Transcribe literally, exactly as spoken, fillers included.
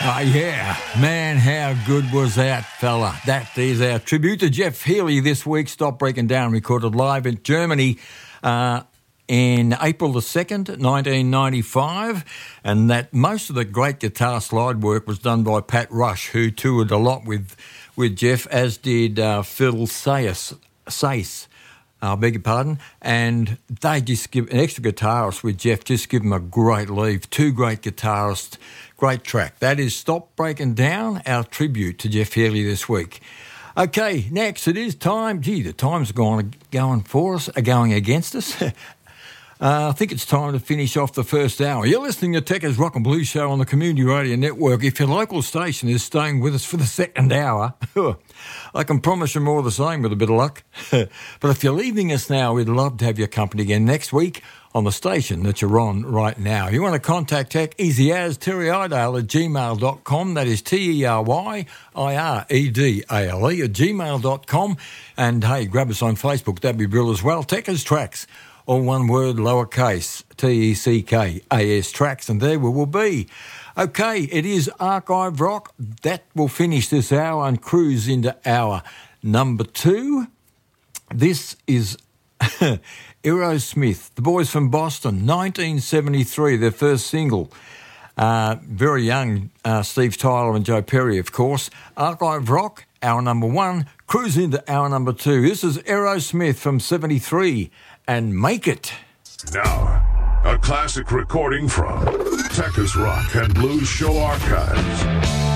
Oh, yeah. Man, how good was that fella? That is our tribute to Jeff Healey this week. Stop Breaking Down, recorded live in Germany uh, in April the second, nineteen ninety-five. And that most of the great guitar slide work was done by Pat Rush, who toured a lot with, with Jeff, as did uh, Phil Sayce. Sayce. I beg your pardon, and they just give an extra guitarist with Jeff, just give them a great leave. Two great guitarists, great track. That is Stop Breaking Down, our tribute to Jeff Healey this week. Okay, next it is time. Gee, the time's gone going for us, going against us. Uh, I think it's time to finish off the first hour. You're listening to Techers Rock and Blues Show on the Community Radio Network. If your local station is staying with us for the second hour, I can promise you more of the same with a bit of luck. But if you're leaving us now, we'd love to have your company again next week on the station that you're on right now. You want to contact Tech, easy as Terry Idale at gmail dot com. That is T E R Y I R E D A L E at gmail dot com. And, hey, grab us on Facebook. That'd be brilliant as well. Techers Tracks. All one word, lowercase, T E C K A S Tracks, and there we will be. Okay, it is Archive Rock. That will finish this hour and cruise into hour number two. This is Aerosmith, the boys from Boston, nineteen seventy-three, their first single. Uh, very young uh, Steve Tyler and Joe Perry, of course. Archive Rock, hour number one, cruise into hour number two. This is Aerosmith from seventy-three. And Make It. Now, a classic recording from Techers Rock and Blues Show Archives.